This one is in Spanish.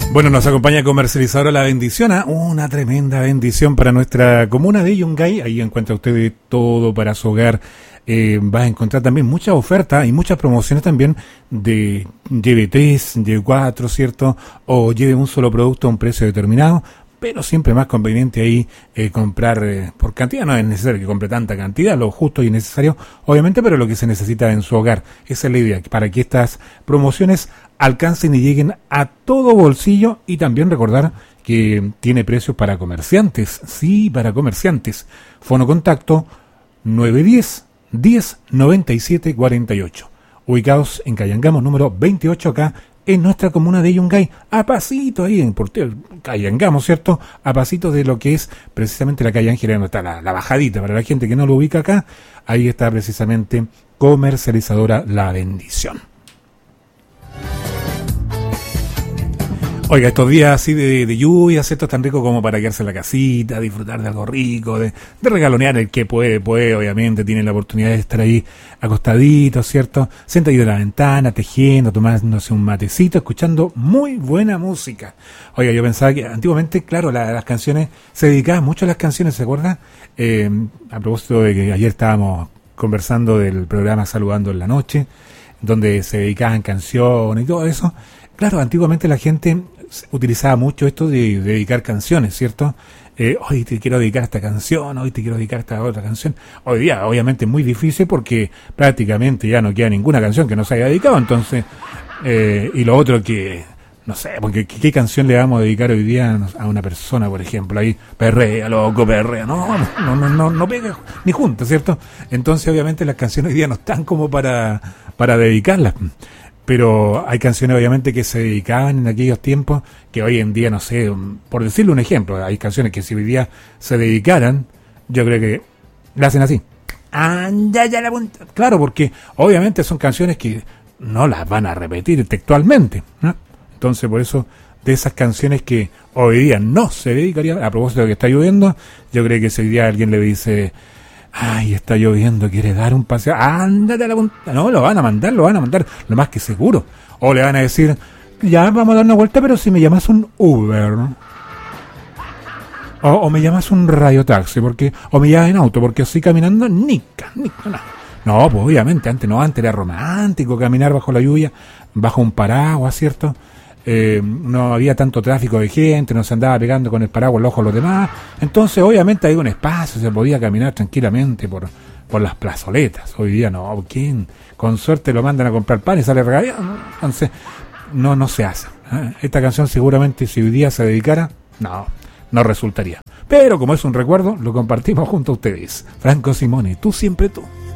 Bueno, nos acompaña Comercializadora La Bendición, una tremenda bendición para nuestra comuna de Yungay. Ahí encuentra usted todo para su hogar. Va a encontrar también muchas ofertas y muchas promociones también de lleve 3, lleve 4, ¿cierto? O lleve un solo producto a un precio determinado, pero siempre más conveniente ahí comprar por cantidad. No es necesario que compre tanta cantidad, lo justo y necesario, obviamente, pero lo que se necesita en su hogar. Esa es la idea, para que estas promociones alcancen y lleguen a todo bolsillo, y también recordar que tiene precios para comerciantes. Sí, para comerciantes. Fono contacto 910 10 97 48. Ubicados en Cayangamos número 28 acá en nuestra comuna de Yungay, a pasito ahí en Portel, Cayangamos, ¿cierto? A pasito de lo que es precisamente la calle Ángela, donde está la bajadita, para la gente que no lo ubica acá, ahí está precisamente Comercializadora La Bendición. Oiga, estos días así de lluvia, ¿cierto? Es tan rico como para quedarse en la casita, disfrutar de algo rico, de regalonear. El que puede, obviamente, tiene la oportunidad de estar ahí acostadito, ¿cierto? Sentadito en la ventana, tejiendo, tomándose un matecito, escuchando muy buena música. Oiga, yo pensaba que antiguamente, claro, las canciones, se dedicaban mucho a las canciones, ¿se acuerda? A propósito de que ayer estábamos conversando del programa Saludando en la Noche, donde se dedicaban canciones y todo eso. Claro, antiguamente la gente utilizaba mucho esto de dedicar canciones, ¿cierto? Hoy te quiero dedicar a esta canción, hoy te quiero dedicar a esta otra canción. Hoy día, obviamente, es muy difícil porque prácticamente ya no queda ninguna canción que no se haya dedicado. Entonces, y lo otro que, no sé, porque ¿qué canción le vamos a dedicar hoy día a una persona, por ejemplo? Ahí, perrea, loco, perrea. No pega ni junta, ¿cierto? Entonces, obviamente, las canciones hoy día no están como para dedicarlas. Pero hay canciones obviamente que se dedicaban en aquellos tiempos, que hoy en día, no sé, por decirle un ejemplo, hay canciones que si hoy día se dedicaran, yo creo que la hacen así. Anda ya la punta. Claro, porque obviamente son canciones que no las van a repetir textualmente, ¿no? Entonces, por eso, de esas canciones que hoy día no se dedicarían, a propósito de que está lloviendo, yo creo que si hoy día alguien le dice: ay, está lloviendo, ¿quieres dar un paseo? Ándate a la punta. No, lo van a mandar, lo más que seguro. O le van a decir: ya, vamos a dar una vuelta, pero si me llamas un Uber. O me llamas un radiotaxi, o me llamas en auto, porque así caminando, nica, no. No, pues obviamente, antes era romántico caminar bajo la lluvia, bajo un paraguas, ¿cierto? No había tanto tráfico de gente, no se andaba pegando con el paraguas el ojo a los demás. Entonces, obviamente, había un espacio, se podía caminar tranquilamente por las plazoletas. Hoy día no, ¿quién? Con suerte lo mandan a comprar pan y sale regateado, ¿no? Entonces, no se hace. Esta canción seguramente, si hoy día se dedicara, no resultaría. Pero como es un recuerdo, lo compartimos junto a ustedes. Franco Simone, tú siempre tú.